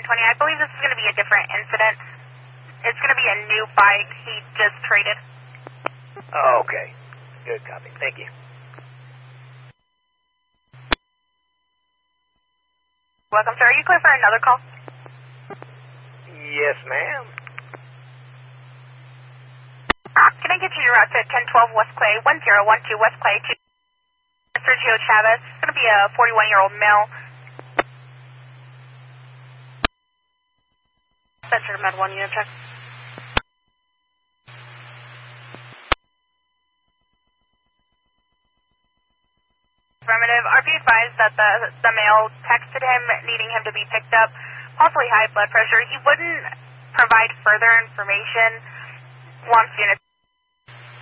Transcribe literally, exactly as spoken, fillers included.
twenty. I believe this is going to be a different incident. It's going to be a new bike he just traded. Oh, okay. Good copy. Thank you. Welcome, sir. Are you clear for another call? Yes, ma'am. Can I get you your route to ten twelve West Clay, one zero one two West Clay, to Sergio Chavez? It's going to be a forty-one-year-old male. Center to Med one unit check. Affirmative. R P advised that the, the male texted him needing him to be picked up, possibly high blood pressure. He wouldn't provide further information once unit